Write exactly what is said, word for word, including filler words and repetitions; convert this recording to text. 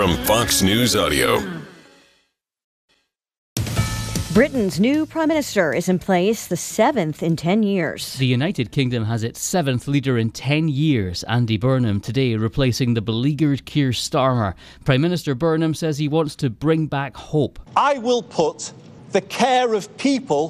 from Fox News Audio. Britain's new Prime Minister is in place, the seventh in ten years. The United Kingdom has its seventh leader in ten years, Andy Burnham, today replacing the beleaguered Keir Starmer. Prime Minister Burnham says he wants to bring back hope. I will put the care of people